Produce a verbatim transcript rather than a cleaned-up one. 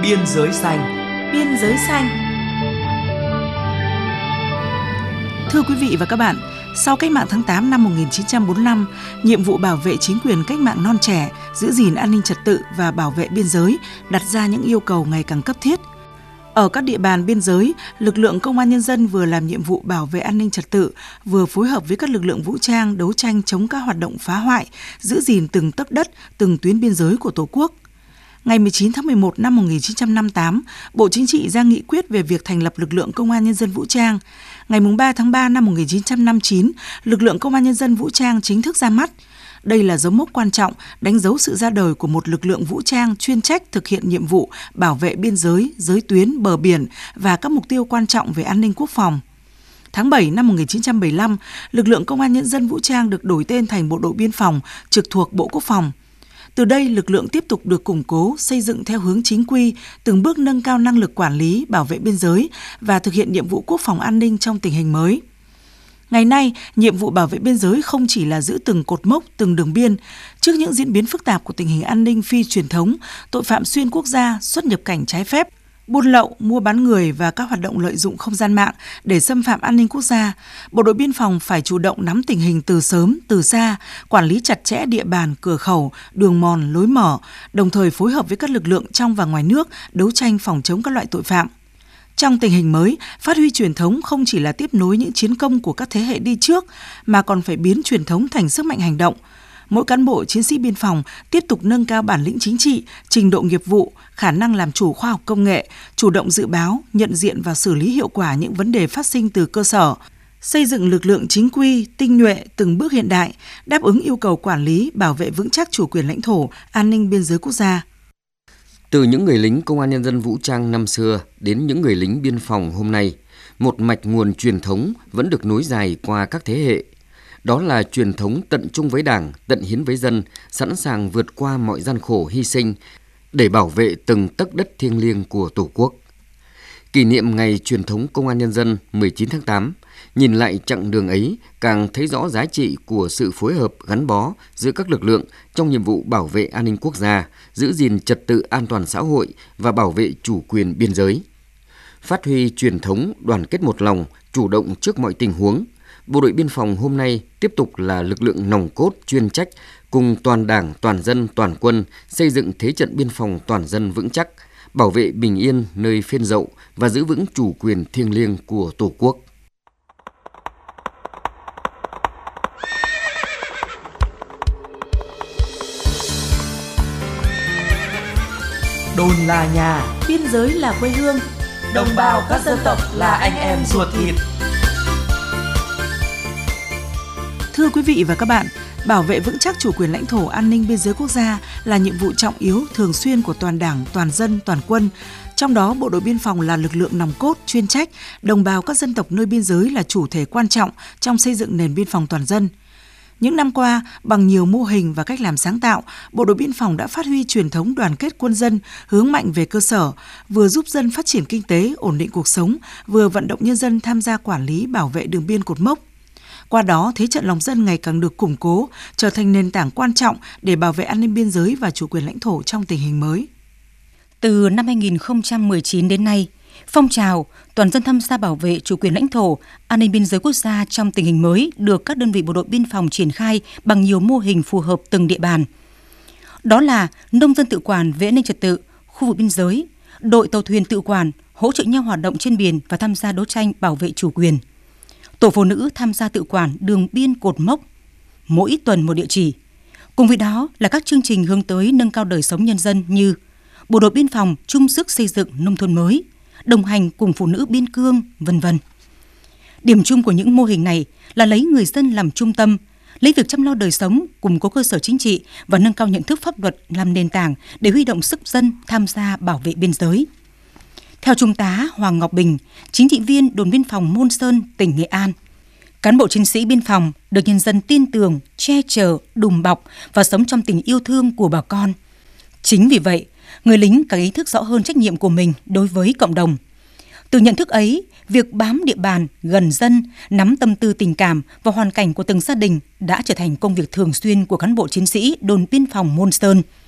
Biên giới xanh. Biên giới xanh. Thưa quý vị và các bạn, sau cách mạng tháng tám năm một nghìn chín trăm bốn mươi lăm, nhiệm vụ bảo vệ chính quyền cách mạng non trẻ, giữ gìn an ninh trật tự và bảo vệ biên giới đặt ra những yêu cầu ngày càng cấp thiết. Ở các địa bàn biên giới, lực lượng công an nhân dân vừa làm nhiệm vụ bảo vệ an ninh trật tự, vừa phối hợp với các lực lượng vũ trang đấu tranh chống các hoạt động phá hoại, giữ gìn từng tấc đất, từng tuyến biên giới của Tổ quốc. Ngày mười chín tháng mười một năm một nghìn chín trăm năm mươi tám, Bộ Chính trị ra nghị quyết về việc thành lập lực lượng Công an Nhân dân Vũ trang. Ngày ba tháng ba năm một nghìn chín trăm năm mươi chín, lực lượng Công an Nhân dân Vũ trang chính thức ra mắt. Đây là dấu mốc quan trọng, đánh dấu sự ra đời của một lực lượng vũ trang chuyên trách thực hiện nhiệm vụ bảo vệ biên giới, giới tuyến, bờ biển và các mục tiêu quan trọng về an ninh quốc phòng. Tháng bảy năm một nghìn chín trăm bảy mươi lăm, lực lượng Công an Nhân dân Vũ trang được đổi tên thành Bộ đội Biên phòng, trực thuộc Bộ Quốc phòng. Từ đây, lực lượng tiếp tục được củng cố, xây dựng theo hướng chính quy, từng bước nâng cao năng lực quản lý, bảo vệ biên giới và thực hiện nhiệm vụ quốc phòng an ninh trong tình hình mới. Ngày nay, nhiệm vụ bảo vệ biên giới không chỉ là giữ từng cột mốc, từng đường biên. Trước những diễn biến phức tạp của tình hình an ninh phi truyền thống, tội phạm xuyên quốc gia, xuất nhập cảnh trái phép, buôn lậu, mua bán người và các hoạt động lợi dụng không gian mạng để xâm phạm an ninh quốc gia, Bộ đội Biên phòng phải chủ động nắm tình hình từ sớm, từ xa, quản lý chặt chẽ địa bàn, cửa khẩu, đường mòn, lối mở, đồng thời phối hợp với các lực lượng trong và ngoài nước đấu tranh phòng chống các loại tội phạm. Trong tình hình mới, phát huy truyền thống không chỉ là tiếp nối những chiến công của các thế hệ đi trước, mà còn phải biến truyền thống thành sức mạnh hành động. Mỗi cán bộ chiến sĩ biên phòng tiếp tục nâng cao bản lĩnh chính trị, trình độ nghiệp vụ, khả năng làm chủ khoa học công nghệ, chủ động dự báo, nhận diện và xử lý hiệu quả những vấn đề phát sinh từ cơ sở, xây dựng lực lượng chính quy, tinh nhuệ, từng bước hiện đại, đáp ứng yêu cầu quản lý, bảo vệ vững chắc chủ quyền lãnh thổ, an ninh biên giới quốc gia. Từ những người lính Công an Nhân dân Vũ trang năm xưa đến những người lính biên phòng hôm nay, một mạch nguồn truyền thống vẫn được nối dài qua các thế hệ. Đó là truyền thống tận trung với Đảng, tận hiến với dân, sẵn sàng vượt qua mọi gian khổ hy sinh để bảo vệ từng tấc đất thiêng liêng của Tổ quốc. Kỷ niệm ngày truyền thống Công an Nhân dân mười chín tháng tám, nhìn lại chặng đường ấy càng thấy rõ giá trị của sự phối hợp gắn bó giữa các lực lượng trong nhiệm vụ bảo vệ an ninh quốc gia, giữ gìn trật tự an toàn xã hội và bảo vệ chủ quyền biên giới. Phát huy truyền thống đoàn kết một lòng, chủ động trước mọi tình huống, Bộ đội Biên phòng hôm nay tiếp tục là lực lượng nòng cốt chuyên trách cùng toàn Đảng, toàn dân, toàn quân xây dựng thế trận biên phòng toàn dân vững chắc, bảo vệ bình yên nơi phên dậu và giữ vững chủ quyền thiêng liêng của Tổ quốc. Đồn là nhà, biên giới là quê hương, đồng bào các dân tộc là anh em ruột thịt. Thưa quý vị và các bạn, bảo vệ vững chắc chủ quyền lãnh thổ, an ninh biên giới quốc gia là nhiệm vụ trọng yếu thường xuyên của toàn Đảng, toàn dân, toàn quân. Trong đó, Bộ đội Biên phòng là lực lượng nòng cốt, chuyên trách, đồng bào các dân tộc nơi biên giới là chủ thể quan trọng trong xây dựng nền biên phòng toàn dân. Những năm qua, bằng nhiều mô hình và cách làm sáng tạo, Bộ đội Biên phòng đã phát huy truyền thống đoàn kết quân dân, hướng mạnh về cơ sở, vừa giúp dân phát triển kinh tế, ổn định cuộc sống, vừa vận động nhân dân tham gia quản lý, bảo vệ đường biên cột mốc. Qua đó, thế trận lòng dân ngày càng được củng cố, trở thành nền tảng quan trọng để bảo vệ an ninh biên giới và chủ quyền lãnh thổ trong tình hình mới. Từ năm hai nghìn không trăm mười chín đến nay, phong trào toàn dân tham gia bảo vệ chủ quyền lãnh thổ, an ninh biên giới quốc gia trong tình hình mới được các đơn vị bộ đội biên phòng triển khai bằng nhiều mô hình phù hợp từng địa bàn. Đó là nông dân tự quản về an ninh trật tự, khu vực biên giới, đội tàu thuyền tự quản hỗ trợ nhau hoạt động trên biển và tham gia đấu tranh bảo vệ chủ quyền. Tổ phụ nữ tham gia tự quản đường biên cột mốc, mỗi tuần một địa chỉ. Cùng với đó là các chương trình hướng tới nâng cao đời sống nhân dân như Bộ đội Biên phòng chung sức xây dựng nông thôn mới, đồng hành cùng phụ nữ biên cương, vân vân. Điểm chung của những mô hình này là lấy người dân làm trung tâm, lấy việc chăm lo đời sống, củng cố cơ sở chính trị và nâng cao nhận thức pháp luật làm nền tảng để huy động sức dân tham gia bảo vệ biên giới. Theo Trung tá Hoàng Ngọc Bình, chính trị viên đồn biên phòng Môn Sơn, tỉnh Nghệ An, cán bộ chiến sĩ biên phòng được nhân dân tin tưởng, che chở, đùm bọc và sống trong tình yêu thương của bà con. Chính vì vậy, người lính càng ý thức rõ hơn trách nhiệm của mình đối với cộng đồng. Từ nhận thức ấy, việc bám địa bàn, gần dân, nắm tâm tư tình cảm và hoàn cảnh của từng gia đình đã trở thành công việc thường xuyên của cán bộ chiến sĩ đồn biên phòng Môn Sơn.